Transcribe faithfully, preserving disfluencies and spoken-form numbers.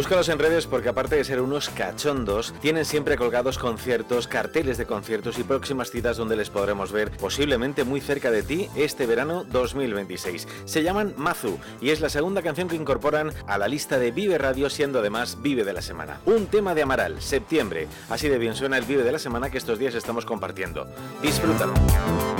Búscalos en redes porque aparte de ser unos cachondos, tienen siempre colgados conciertos, carteles de conciertos y próximas citas donde les podremos ver posiblemente muy cerca de ti este verano dos mil veintiséis. Se llaman Mazu y es la segunda canción que incorporan a la lista de Vive Radio, siendo además Vive de la Semana. Un tema de Amaral, Septiembre. Así de bien suena el Vive de la Semana que estos días estamos compartiendo. Disfrútalo.